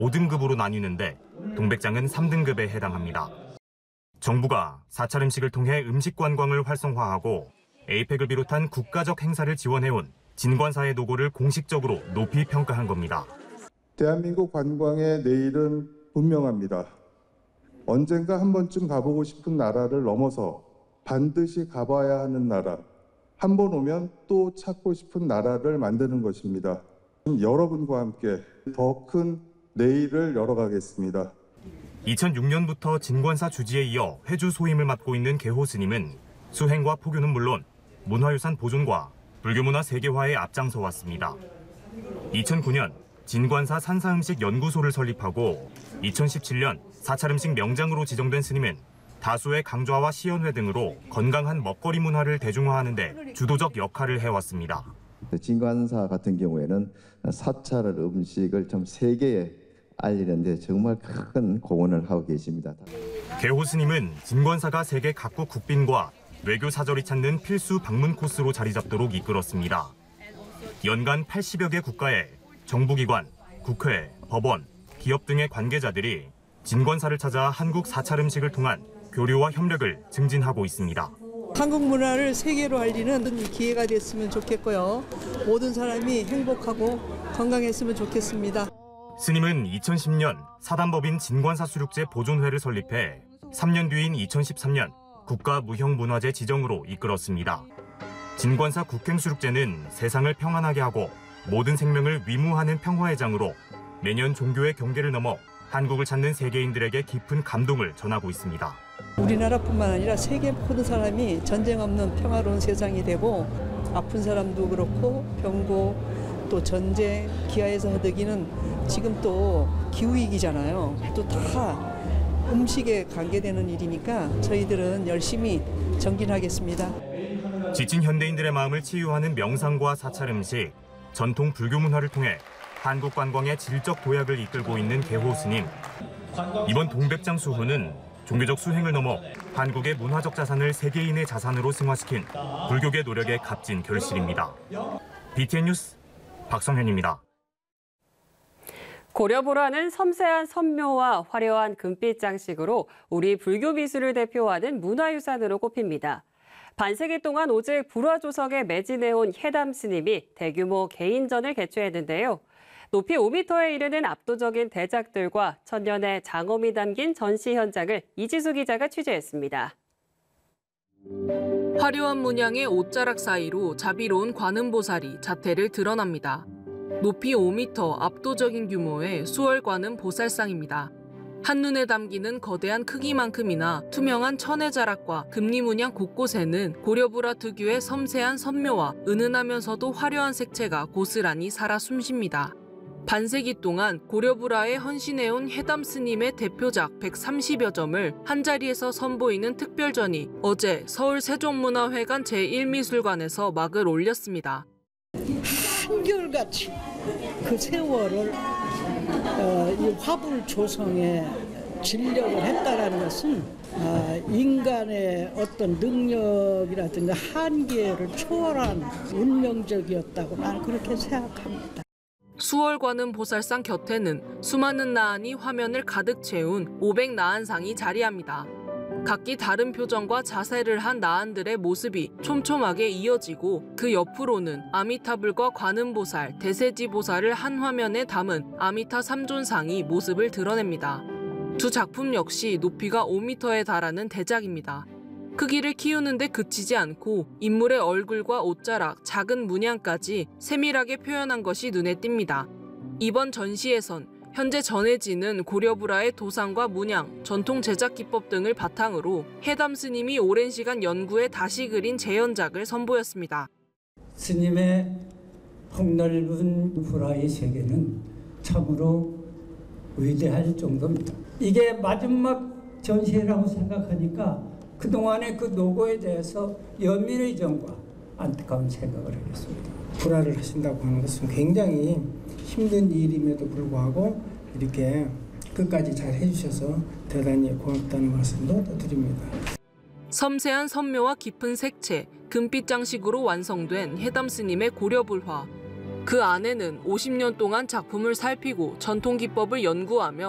5등급으로 나뉘는데 동백장은 3등급에 해당합니다. 정부가 사찰 음식을 통해 음식 관광을 활성화하고 에이펙을 비롯한 국가적 행사를 지원해온 진관사의 노고를 공식적으로 높이 평가한 겁니다. 대한민국 관광의 내일은 분명합니다. 언젠가 한 번쯤 가보고 싶은 나라를 넘어서 반드시 가봐야 하는 나라, 한 번 오면 또 찾고 싶은 나라를 만드는 것입니다. 여러분과 함께 더 큰 내일을 열어가겠습니다. 2006년부터 진관사 주지에 이어 회주 소임을 맡고 있는 계호 스님은 수행과 포교는 물론 문화유산 보존과 불교문화 세계화에 앞장서 왔습니다. 2009년 진관사 산사음식 연구소를 설립하고 2017년 사찰음식 명장으로 지정된 스님은 다수의 강좌와 시연회 등으로 건강한 먹거리 문화를 대중화하는 데 주도적 역할을 해왔습니다. 진관사 같은 경우에는 사찰 음식을 좀 세계에 알리는데 정말 큰 공헌을 하고 계십니다. 계호 스님은 진관사가 세계 각국 국빈과 외교 사절이 찾는 필수 방문 코스로 자리 잡도록 이끌었습니다. 연간 80여 개 국가의 정부기관, 국회, 법원, 기업 등의 관계자들이 진관사를 찾아 한국 사찰 음식을 통한 교류와 협력을 증진하고 있습니다. 한국 문화를 세계로 알리는 기회가 됐으면 좋겠고요. 모든 사람이 행복하고 건강했으면 좋겠습니다. 스님은 2010년 사단법인 진관사 수륙제 보존회를 설립해 3년 뒤인 2013년 국가무형문화재 지정으로 이끌었습니다. 진관사 국행수륙제는 세상을 평안하게 하고 모든 생명을 위무하는 평화의 장으로 매년 종교의 경계를 넘어 한국을 찾는 세계인들에게 깊은 감동을 전하고 있습니다. 우리나라뿐만 아니라 세계 모든 사람이 전쟁 없는 평화로운 세상이 되고 아픈 사람도 그렇고 병고 또 전쟁 기아에서 허덕이는 지금 또 기후위기잖아요. 또 다 음식에 관계되는 일이니까 저희들은 열심히 정진하겠습니다. 지친 현대인들의 마음을 치유하는 명상과 사찰 음식, 전통 불교 문화를 통해 한국 관광의 질적 도약을 이끌고 있는 계호 스님. 이번 동백장 수훈은 종교적 수행을 넘어 한국의 문화적 자산을 세계인의 자산으로 승화시킨 불교계 노력의 값진 결실입니다. BTN 뉴스 박성현입니다. 고려보라는 섬세한 선묘와 화려한 금빛 장식으로 우리 불교 미술을 대표하는 문화유산으로 꼽힙니다. 반세기 동안 오직 불화조석에 매진해온 해담 스님이 대규모 개인전을 개최했는데요. 높이 5m에 이르는 압도적인 대작들과 천년의 장엄이 담긴 전시 현장을 이지수 기자가 취재했습니다. 화려한 문양의 옷자락 사이로 자비로운 관음보살이 자태를 드러납니다. 높이 5m 압도적인 규모의 수월관음 보살상입니다. 한눈에 담기는 거대한 크기만큼이나 투명한 천혜자락과 금리문양 곳곳에는 고려불화 특유의 섬세한 선묘와 은은하면서도 화려한 색채가 고스란히 살아 숨쉽니다. 반세기 동안 고려불화에 헌신해온 해담 스님의 대표작 130여 점을 한자리에서 선보이는 특별전이 어제 서울 세종문화회관 제1미술관에서 막을 올렸습니다. 한결같이 그 세월을 이 화불 조성에 진력을 했다라는 것은 인간의 어떤 능력이라든가 한계를 초월한 운명적이었다고 나는 그렇게 생각합니다. 수월관음 보살상 곁에는 수많은 나안이 화면을 가득 채운 500나안상이 자리합니다. 각기 다른 표정과 자세를 한 나안들의 모습이 촘촘하게 이어지고 그 옆으로는 아미타불과 관음보살, 대세지보살을 한 화면에 담은 아미타 삼존상이 모습을 드러냅니다. 두 작품 역시 높이가 5m에 달하는 대작입니다. 크기를 키우는데 그치지 않고 인물의 얼굴과 옷자락, 작은 문양까지 세밀하게 표현한 것이 눈에 띕니다. 이번 전시에선 현재 전해지는 고려불화의 도상과 문양, 전통 제작 기법 등을 바탕으로 해담 스님이 오랜 시간 연구해 다시 그린 재현작을 선보였습니다. 스님의 폭넓은 불화의 세계는 참으로 위대할 정도입니다. 이게 마지막 전시회라고 생각하니까 그동안의 그 노고에 대해서 연민의 정과 안타까운 생각을 하겠습니다. 불화를 하신다고 하는 것은 굉장히 힘든 일임에도 불구하고 이렇게 끝까지 잘 해주셔서 대단히 고맙다는 말씀도 드립니다. 섬세한 선묘와 깊은 색채, 금빛 장식으로 완성된 해담 스님의 고려불화. 그 안에는 50년 동안 작품을 살피고 전통 기법을 연구하며